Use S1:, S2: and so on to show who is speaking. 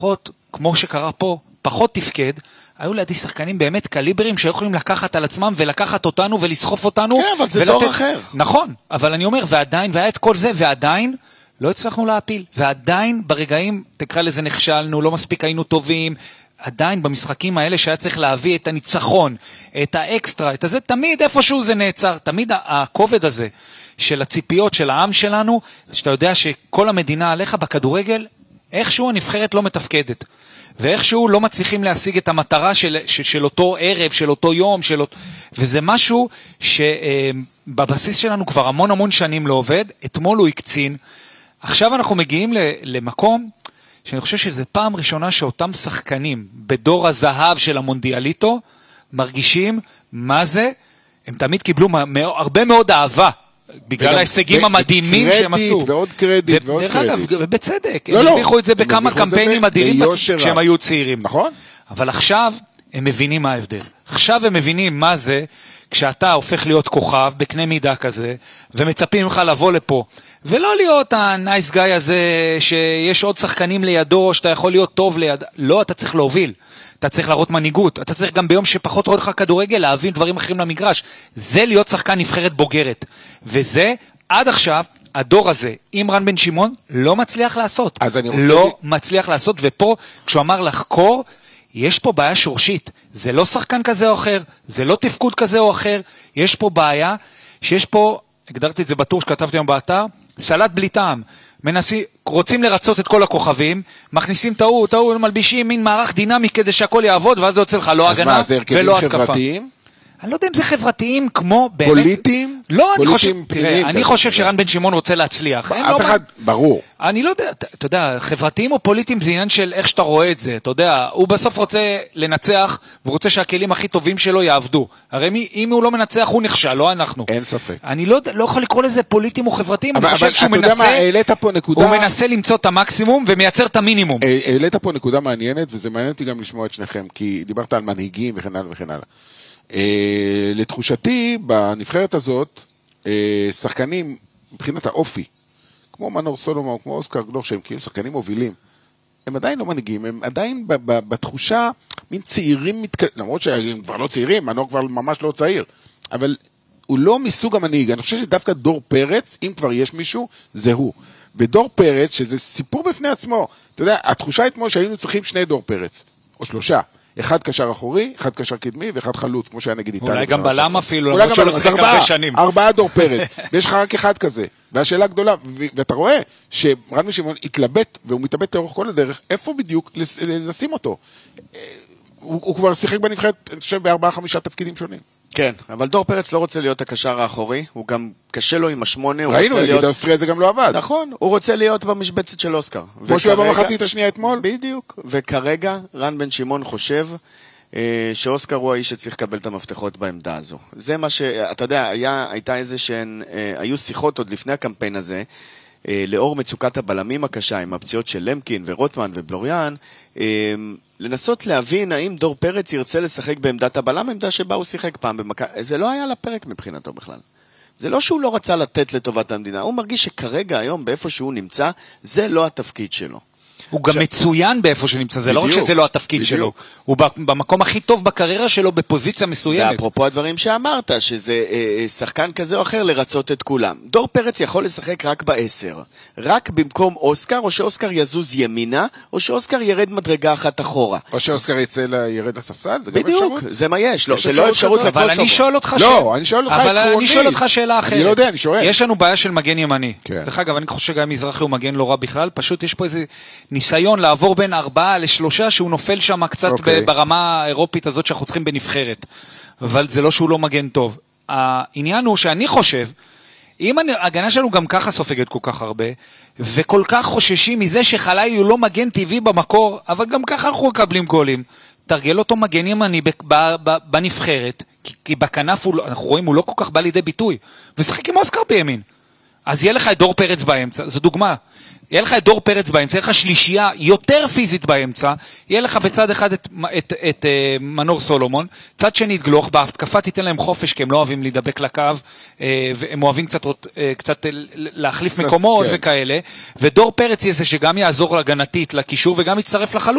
S1: פחות, כמו שקרה פה, פחות תפקד, היו לידי שחקנים באמת קליברים שיכולים לקחת על עצמם ולקחת אותנו ולסחוף אותנו.
S2: כן, אבל זה דור אחר.
S1: נכון, אבל אני אומר, ועדיין, והיה את כל זה, ועדיין לא הצלחנו להפיל. ועדיין ברגעים, תקרא לזה נכשלנו, לא מספיק היינו טובים, עדיין במשחקים האלה שהיה צריך להביא את הניצחון, את האקסטרה, את הזה, תמיד איפשהו זה נעצר, תמיד הכובד הזה של הציפיות של העם שלנו, שאתה יודע שכל המדינה עליך בכדורגל, איכשהו הנבחרת לא מתפקדת. ואיכשהו לא מצליחים להשיג את המטרה של אותו ערב, של אותו יום, וזה משהו שבבסיס שלנו כבר המון המון שנים לא עובד, אתמול הוא הקצין, עכשיו אנחנו מגיעים למקום, שאני חושב שזה פעם ראשונה שאותם שחקנים, בדור הזהב של המונדיאליטו, מרגישים מה זה, הם תמיד קיבלו הרבה מאוד אהבה, בגלל ההישגים המדהימים שהם עשו.
S2: ועוד קרדיט, ועוד קרדיט.
S1: דרך אגב, ובצדק, הם הביכו את זה בכמה קמפיינים אדירים כשהם היו צעירים.
S2: נכון.
S1: אבל עכשיו הם מבינים מה ההבדל. עכשיו הם מבינים מה זה, כשאתה הופך להיות כוכב בקנה מידה כזה, ומצפים לך לבוא לפה, ולא להיות הנייס גאי הזה, שיש עוד שחקנים לידו, שאתה יכול להיות טוב ליד. לא, אתה צריך להוביל. אתה צריך להראות מנהיגות, אתה צריך גם ביום שפחות רואה לך כדורגל, להבין דברים אחרים למגרש. זה להיות שחקן נבחרת בוגרת. וזה, עד עכשיו, הדור הזה, עם רן בן שמעון, לא מצליח לעשות. לא מצליח לעשות, ופה, כשהוא אמר לחקור, יש פה בעיה שורשית. זה לא שחקן כזה או אחר, זה לא תפקוד כזה או אחר, יש פה בעיה, שיש פה, הגדרתי את זה בטור שכתבתי היום באתר, סלט בלי טעם. רוצים לרצות את כל הכוכבים, מכניסים טעות, מלבישים מין מערך דינמי כדי שהכל יעבוד, ואז זה יוצא לך לא הגנה ולא התקפה.
S2: חברתיים?
S1: אני לא יודע אם זה חברתיים כמו באמת.
S2: פוליטיים?
S1: לא, אני חושב שרן בן שמעון רוצה להצליח.
S2: אף אחד, ברור.
S1: אני לא יודע, אתה יודע, חברתיים או פוליטיים זה עניין של איך שאתה רואה את זה, אתה יודע, הוא בסוף רוצה לנצח, והוא רוצה שהכלים הכי טובים שלו יעבדו. הרי אם הוא לא מנצח, הוא נכשל, לא אנחנו.
S2: אין ספק.
S1: אני לא יכול לקרוא לזה פוליטיים או חברתיים,
S2: אני חושב שהוא
S1: מנסה למצוא את המקסימום ומייצר את המינימום.
S2: העלית פה נקודה מעניינת, וזה מעניין אותי גם לשמוע את שניכם, כי דיברת על מנהיגים וכן הלאה וכן הלאה. לתחושתי, בנבחרת הזאת, שחקנים, מבחינת האופי, כמו מנור סולומון, כמו אוסקר גלוך, שהם כאילו שחקנים מובילים, הם עדיין לא מנהיגים, הם עדיין בתחושה, מין צעירים, למרות שהם כבר לא צעירים, מנור כבר ממש לא צעיר, אבל הוא לא מסוג המנהיג. אני חושב שדווקא דור פרץ, אם כבר יש מישהו, זה הוא. ודור פרץ, שזה סיפור בפני עצמו, אתה יודע, התחושה אתמול שהיינו צריכים שני דור פרץ, או שלושה. אחד קשר אחורי, אחד קשר קדמי, ואחד חלוץ, כמו שהיה נגיד איטליה.
S1: אולי גם בלם אפילו, למרות שלא שחק הרבה שנים.
S2: 4 דור פרץ, ויש לך רק אחד כזה. והשאלה גדולה, ואתה רואה שרן בן שמעון התלבט, והוא מתלבט לאורך כל הדרך, איפה בדיוק לשים אותו? הוא כבר שיחק בנבחרת, אני חושב, ב4-5 תפקידים שונים.
S3: כן, אבל דור פרץ לא רוצה להיות הקשר האחורי, הוא גם קשה לו עם 8,
S2: ראינו, נגיד האוסטריה זה גם לא עבד.
S3: נכון, הוא רוצה להיות במשבצת של אוסקר.
S2: כמו שהוא היה במחצית השנייה אתמול.
S3: בדיוק, וכרגע רן בן שמעון חושב שאוסקר הוא האיש שצריך לקבל את המפתחות בעמדה הזו. זה מה שאתה יודע, הייתה איזה שהן, היו שיחות עוד לפני הקמפיין הזה, לאור מצוקת הבלמים הקשה, עם הפציעות של למקין ורוטמן ובלוריאן, לנסות להבין האם דור פרץ ירצה לשחק בעמדת הבלם, עמדה שבה הוא שיחק פעם זה לא היה לפרק מבחינתו בכלל. זה לא שהוא לא רצה לתת לטובת המדינה, הוא מרגיש שכרגע היום באיפה שהוא נמצא, זה לא התפקיד שלו.
S1: הוא גם מצוין באיפה שנמצא, זה לא רק שזה לא התפקיד שלו, הוא במקום הכי טוב בקריירה שלו בפוזיציה מסוימת.
S3: ואפרופו הדברים שאמרת, שזה שחקן כזה או אחר לרצות את כולם. דור פרץ יכול לשחק רק ב10, רק במקום אוסקר, או שאוסקר יזוז ימינה, או שאוסקר ירד מדרגה אחת אחורה.
S2: או שאוסקר ירד לספסל, זה גם אפשרות?
S3: בדיוק, זה מה יש, זה לא אפשרות לכל
S1: אבל אני שואל אותך שאלה אחרת.
S2: אני לא יודע, אני שואל.
S1: יש לנו בעיה של מגן ימני. דרך אגב, אני חושב שגם מזרחי הוא מגן לא רע בכלל, פשוט יש פה איזה ניסיון לעבור בין 4 ל3 שהוא נופל שם קצת ברמה האירופית הזאת שאנחנו צריכים בנבחרת. אבל זה לא שהוא לא מגן טוב. העניין הוא שאני חושב, אם ההגנה שלנו גם ככה סופגת כל כך הרבה, וכל כך חוששים מזה שחלילי הוא לא מגן טבעי במקור, אבל גם ככה אנחנו מקבלים גולים, תרגל אותו מגן ימני בנבחרת, כי בכנף אנחנו רואים הוא לא כל כך בא לידי ביטוי, ושחק עם אוסקר בימין. אז יהיה לך את דור פרץ באמצע, זו דוגמה. יהיה לך את דור פרץ באמצע, יהיה לך שלישייה יותר פיזית באמצע, יהיה לך בצד אחד את מנור סולומון, צד שני את גלוך, בהתקפה תיתן להם חופש, כי הם לא אוהבים להידבק לקו, והם אוהבים קצת להחליף מקומות וכאלה, ודור פרץ יהיה זה שגם יעזור להגנתית, לקישור, וגם יצטרף לחלוץ.